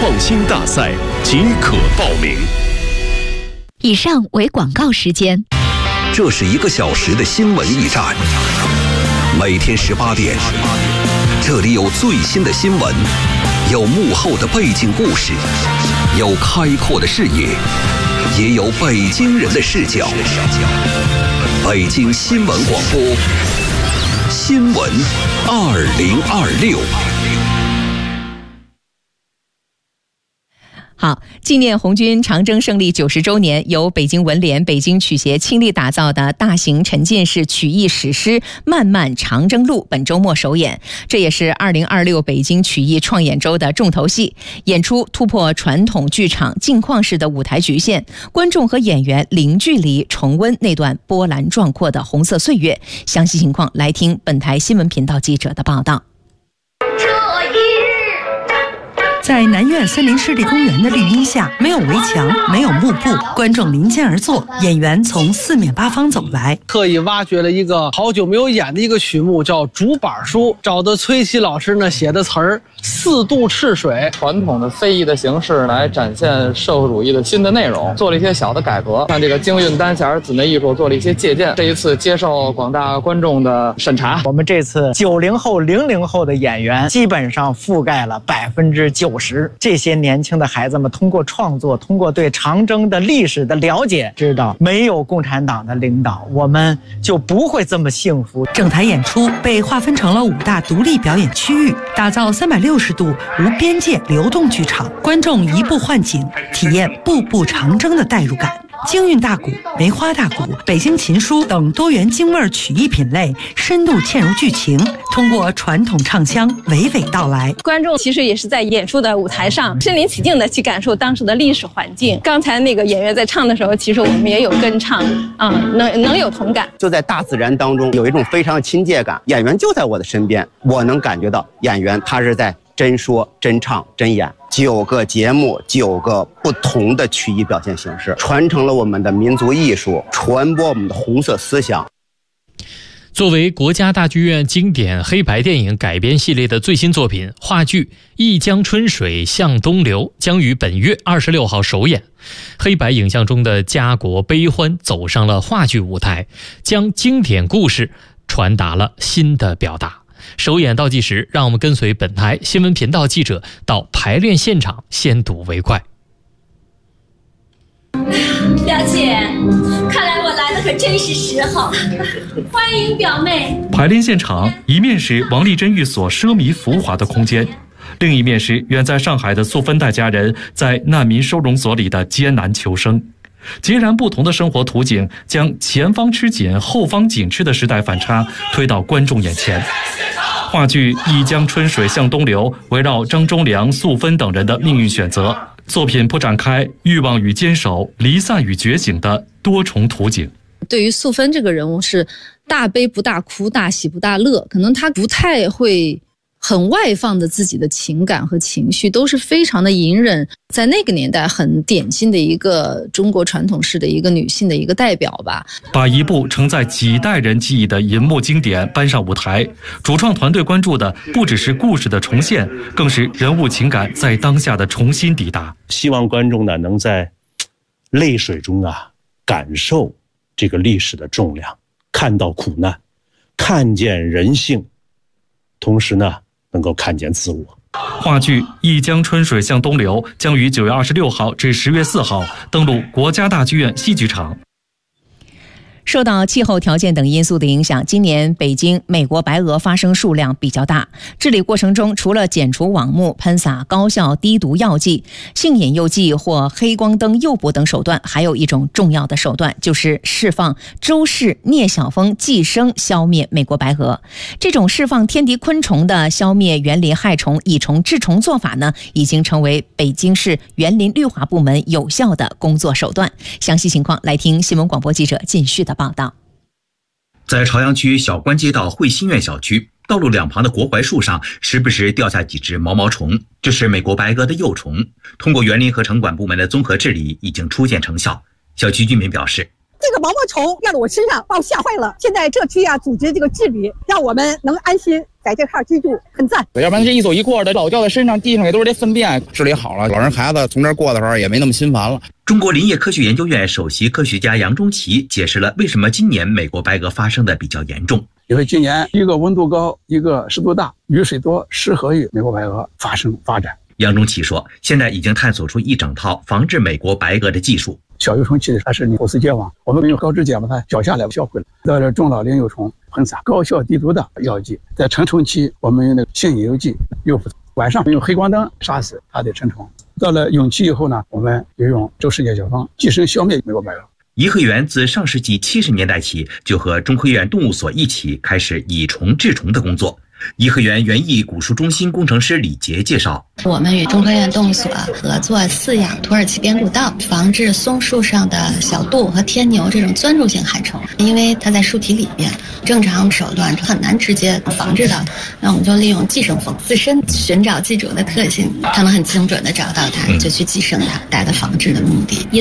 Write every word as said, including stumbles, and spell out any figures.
创新大赛即可报名。 以上为广告时间。 这是一个小时的新闻驿站，每天十八点，这里有最新的新闻，有幕后的背景故事，有开阔的视野，也有北京人的视角。北京新闻广播，新闻二零二六。 好，纪念红军长征胜利九十周年，由北京文联、北京曲协倾力打造的大型沉浸式曲艺史诗《漫漫长征路》本周末首演，这也是二零二六北京曲艺创演周的重头戏。演出突破传统剧场镜框式的舞台局限，观众和演员零距离重温那段波澜壮阔的红色岁月。详细情况来听本台新闻频道记者的报道。 在南苑森林湿地公园的绿荫下，没有围墙，没有幕布，观众临间而坐，演员从四面八方走来。 特意挖掘了一个好久没有演的一个曲目，叫竹板书，找的崔琦老师呢写的词儿，四渡赤水， 传统的非遗的形式来展现社会主义的新的内容，做了一些小的改革，像这个京韵单弦姊妹艺术做了一些借鉴。这一次接受广大观众的审查， 我们这次九零后、零零后的演员基本上覆盖了百分之九。这些年轻的孩子们通过创作，通过对长征的历史的了解，知道没有共产党的领导，我们就不会这么幸福。 整台演出被划分成了五大独立表演区域，打造三百六十度无边界流动剧场，观众移步换景，体验步步长征的代入感。京韵大鼓、梅花大鼓、北京琴书等多元京味曲艺品类深度嵌入剧情，通过传统唱腔娓娓道来。 观众其实也是在演出的舞台上身临其境的去感受当时的历史环境。刚才那个演员在唱的时候，其实我们也有跟唱啊、嗯，能能有同感。 就在大自然当中有一种非常亲切感，演员就在我的身边，我能感觉到演员他是在真说真唱真演。九个节目，九个不同的曲艺表现形式，传承了我们的民族艺术，传播我们的红色思想。 作为国家大剧院经典黑白电影改编系列的最新作品，话剧《一江春水向东流》将于本月二十六号首演。黑白影像中的家国悲欢走上了话剧舞台，将经典故事传达了新的表达。首演倒计时，让我们跟随本台新闻频道记者到排练现场先睹为快。 表姐，看来我来的可真是时候，欢迎表妹。 排练现场一面是王丽珍寓所奢靡浮华的空间，另一面是远在上海的素芬代家人在难民收容所里的艰难求生。截然不同的生活图景，将前方吃紧后方紧吃的时代反差推到观众眼前。话剧《一江春水向东流》围绕张忠良、素芬等人的命运选择，作品不展开欲望与坚守、离散与觉醒的多重图景。 对于素芬这个人物是大悲不大哭，大喜不大乐，可能他不太会很外放的自己的情感和情绪，都是非常的隐忍，在那个年代很典型的一个中国传统式的一个女性的一个代表吧。 把一部承载几代人记忆的银幕经典搬上舞台，主创团队关注的不只是故事的重现，更是人物情感在当下的重新抵达。 希望观众呢能在泪水中啊感受这个历史的重量，看到苦难，看见人性，同时呢能够看见自我。 话剧《一江春水向东流》将于九月二十六号至十月四号登陆国家大剧院戏剧场。 受到气候条件等因素的影响，今年北京美国白鹅发生数量比较大。治理过程中，除了剪除网目、喷洒高效低毒药剂、性引诱剂或黑光灯诱捕等手段，还有一种重要的手段，就是释放周氏聂小蜂寄生，消灭美国白鹅。这种释放天敌昆虫的消灭园林害虫、蚁虫治虫做法呢，已经成为北京市园林绿化部门有效的工作手段。详细情况来听新闻广播记者靳旭的报道。 在朝阳区小关街道汇新苑小区，道路两旁的国槐树上时不时掉下几只毛毛虫，这是美国白鹅的幼虫。通过园林和城管部门的综合治理，已经初见成效。小区居民表示， 这个毛毛虫掉到我身上，把我吓坏了。现在这区啊，组织这个治理，让我们能安心在这块居住很赞。 要不然这一走一过的老掉在身上，地上也都是这粪便，治理好了，老人孩子从这儿过的时候也没那么心烦了。 中国林业科学研究院首席科学家杨中奇解释了为什么今年美国白鹅发生的比较严重。 因为今年一个温度高，一个湿度大，雨水多，适合于美国白鹅发生发展。 杨中奇说，现在已经探索出一整套防治美国白鹅的技术。 小幼虫期它是你后丝结网，我们用高脂碱把它绞下来销毁了。到了中老龄幼虫喷洒高效低毒的药剂，在成虫期我们用那个性引诱剂诱捕，晚上用黑光灯杀死它的成虫。到了蛹期以后呢，我们就用周世界小方寄生消灭美国白鹅。 颐和园自上世纪七十年代起就和中科院动物所一起开始以虫治虫的工作。颐和园园艺古树中心工程师李杰介绍， 我们与中科院动物所合作饲养土耳其边古道，防治松树上的小杜和天牛这种钻入性害虫。因为它在树体里边，正常手段很难直接防治到它，那我们就利用寄生蜂自身寻找寄主的特性，它能很精准的找到它，就去寄生它，达到防治的目的。